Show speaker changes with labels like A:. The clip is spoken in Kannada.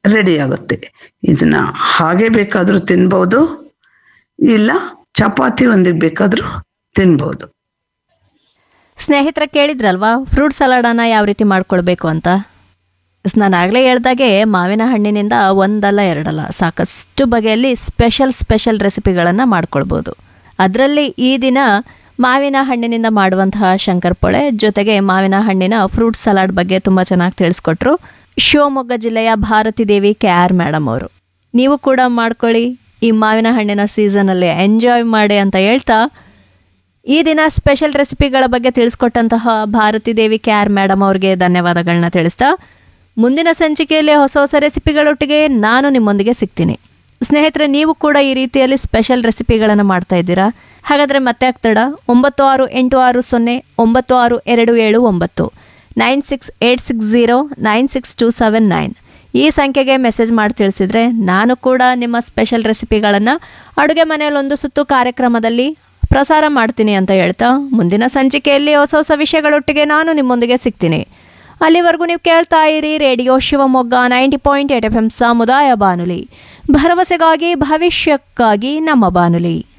A: ರೆಡಿ ಆಗುತ್ತೆ. ಇದನ್ನ ಹಾಗೆ ಬೇಕಾದರೂ ತಿನ್ಬೋದು, ಇಲ್ಲ ಚಪಾತಿ ಒಂದಿಗೆ ಬೇಕಾದರೂ ತಿನ್ಬೋದು.
B: ಸ್ನೇಹಿತರ ಕೇಳಿದ್ರಲ್ವಾ ಫ್ರೂಟ್ ಸಲಾಡನ್ನು ಯಾವ ರೀತಿ ಮಾಡ್ಕೊಳ್ಬೇಕು ಅಂತ. ನಾನು ಆಗಲೇ ಹೇಳ್ದಾಗೆ ಮಾವಿನ ಹಣ್ಣಿನಿಂದ ಒಂದಲ್ಲ ಎರಡಲ್ಲ ಸಾಕಷ್ಟು ಬಗೆಯಲ್ಲಿ ಸ್ಪೆಷಲ್ ರೆಸಿಪಿಗಳನ್ನು ಮಾಡ್ಕೊಳ್ಬೋದು. ಅದರಲ್ಲಿ ಈ ದಿನ ಮಾವಿನ ಹಣ್ಣಿನಿಂದ ಮಾಡುವಂತಹ ಶಂಕರಪೊಳೆ ಜೊತೆಗೆ ಮಾವಿನ ಹಣ್ಣಿನ ಫ್ರೂಟ್ ಸಲಾಡ್ ಬಗ್ಗೆ ತುಂಬ ಚೆನ್ನಾಗಿ ತಿಳಿಸ್ಕೊಟ್ರು ಶಿವಮೊಗ್ಗ ಜಿಲ್ಲೆಯ ಭಾರತಿ ದೇವಿ KR ಮೇಡಮ್ ಅವರು. ನೀವು ಕೂಡ ಮಾಡ್ಕೊಳ್ಳಿ, ಈ ಮಾವಿನ ಹಣ್ಣಿನ ಸೀಸನಲ್ಲಿ ಎಂಜಾಯ್ ಮಾಡಿ ಅಂತ ಹೇಳ್ತಾ ಈ ದಿನ ಸ್ಪೆಷಲ್ ರೆಸಿಪಿಗಳ ಬಗ್ಗೆ ತಿಳಿಸ್ಕೊಟ್ಟಂತಹ ಭಾರತಿ ದೇವಿ KR ಮೇಡಮ್ ಅವ್ರಿಗೆ ಧನ್ಯವಾದಗಳನ್ನ ತಿಳಿಸ್ತಾ ಮುಂದಿನ ಸಂಚಿಕೆಯಲ್ಲಿ ಹೊಸ ಹೊಸ ರೆಸಿಪಿಗಳೊಟ್ಟಿಗೆ ನಾನು ನಿಮ್ಮೊಂದಿಗೆ ಸಿಗ್ತೀನಿ. ಸ್ನೇಹಿತರೆ, ನೀವು ಕೂಡ ಈ ರೀತಿಯಲ್ಲಿ ಸ್ಪೆಷಲ್ ರೆಸಿಪಿಗಳನ್ನು ಮಾಡ್ತಾ ಇದ್ದೀರಾ? ಹಾಗಾದರೆ ಮತ್ತೆ ಆಗ್ತಡ 9660962799 9686096279 ಈ ಸಂಖ್ಯೆಗೆ ಮೆಸೇಜ್ ಮಾಡಿ ತಿಳಿಸಿದರೆ ನಾನು ಕೂಡ ನಿಮ್ಮ ಸ್ಪೆಷಲ್ ರೆಸಿಪಿಗಳನ್ನು ಅಡುಗೆ ಮನೆಯಲ್ಲೊಂದು ಸುತ್ತು ಕಾರ್ಯಕ್ರಮದಲ್ಲಿ ಪ್ರಸಾರ ಮಾಡ್ತೀನಿ ಅಂತ ಹೇಳ್ತಾ ಮುಂದಿನ ಸಂಚಿಕೆಯಲ್ಲಿ ಹೊಸ ಹೊಸ ವಿಷಯಗಳೊಟ್ಟಿಗೆ ನಾನು ನಿಮ್ಮೊಂದಿಗೆ ಸಿಗ್ತೀನಿ. ಅಲ್ಲಿವರೆಗೂ ನೀವು ಕೇಳ್ತಾ ಇರಿ ರೇಡಿಯೋ ಶಿವಮೊಗ್ಗ 90.8 FM ಸಮುದಾಯ ಬಾನುಲಿ, ಭರವಸೆಗಾಗಿ ಭವಿಷ್ಯಕ್ಕಾಗಿ ನಮ್ಮ ಬಾನುಲಿ.